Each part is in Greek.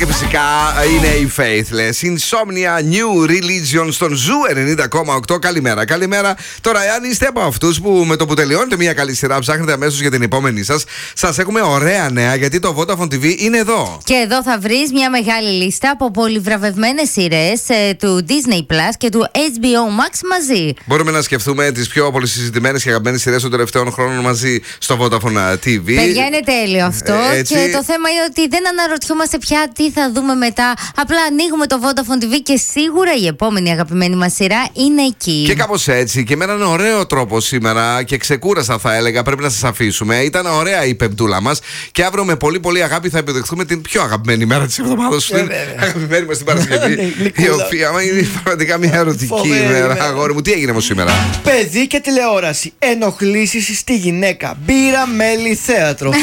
Και φυσικά είναι οι Faithless. Insomnia New Religion στον Ζου 90,8. Καλημέρα, καλημέρα. Τώρα, εάν είστε από αυτούς που με το που τελειώνετε μια καλή σειρά ψάχνετε αμέσως για την επόμενη σας έχουμε ωραία νέα, γιατί το Vodafone TV είναι εδώ. Και εδώ θα βρεις μια μεγάλη λίστα από πολυβραβευμένες σειρές του Disney Plus και του HBO Max μαζί. Μπορούμε να σκεφτούμε τις πιο πολυσυζητημένες και αγαπημένες σειρές των τελευταίων χρόνων μαζί στο Vodafone TV. Παιδιά, είναι τέλειο αυτό. Και το θέμα είναι ότι δεν αναρωτιόμαστε πια τι θα δούμε μετά. Απλά ανοίγουμε το Vodafone TV και σίγουρα η επόμενη αγαπημένη μας σειρά είναι εκεί. Και κάπως έτσι, και με έναν ωραίο τρόπο σήμερα και ξεκούραστα θα έλεγα, πρέπει να σας αφήσουμε. Ήταν ωραία η πεμπτούλα μας και αύριο με πολύ πολύ αγάπη θα επιδεχθούμε την πιο αγαπημένη μέρα της εβδομάδας. Την αγαπημένη μας την Παρασκευή. Η οποία είναι πραγματικά μια ερωτική ημέρα. Αγόρι μου, τι έγινε όμως σήμερα? Παιδί και τηλεόραση. Ενοχλήσεις στη γυναίκα. Μπύρα, μέλι, θέατρο.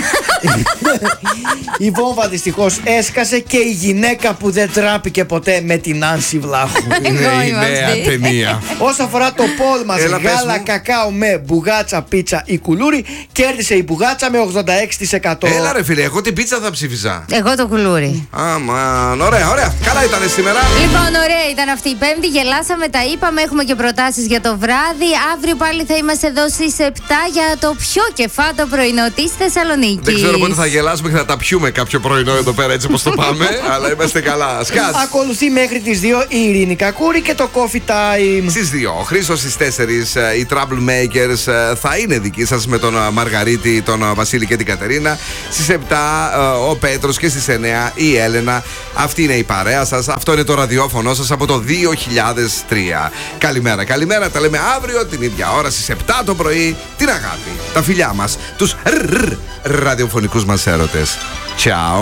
Η βόμβα δυστυχώς έσκασε και η γυναίκα που δεν τράπηκε ποτέ με την Άνση Βλάχου. Είναι η νέα ταινία. Όσον αφορά το poll μας, γάλα κακάο με μπουγάτσα, πίτσα ή κουλούρι, κέρδισε η μπουγάτσα με 86%. Έλα ρε φίλε, εγώ την πίτσα θα ψήφιζα. Εγώ το κουλούρι. Αμάν, ωραία, ωραία. Καλά ήταν σήμερα. Λοιπόν, ωραία ήταν αυτή η Πέμπτη. Γελάσαμε, τα είπαμε. Έχουμε και προτάσεις για το βράδυ. Αύριο πάλι θα είμαστε εδώ στις 7 για το πιο κεφάτο πρωινό της Θεσσαλονίκης. Δεν ξέρω πότε θα γελάσουμε και θα τα πιούμε κάποιο πρωινό εδώ πέρα, έτσι όπως το πάμε. Αλλά είμαστε καλά. Σκάτ. Ακολουθεί μέχρι τις 2 η Ειρήνη Κακούρη και το Coffee Time. Στις 2. Ο Χρήστος στις 4. Οι Troublemakers θα είναι δικοί σας με τον Μαργαρίτη, τον Βασίλη και την Κατερίνα. Στις 7 ο Πέτρος και στις 9 η Έλενα. Αυτή είναι η παρέα σας. Αυτό είναι το ραδιόφωνο σας από το 2003. Καλημέρα, καλημέρα. Τα λέμε αύριο την ίδια ώρα στις 7 το πρωί. Την αγάπη, τα φιλιά μας, τους ραδιοφωνικούς μας έρωτες. Ciao.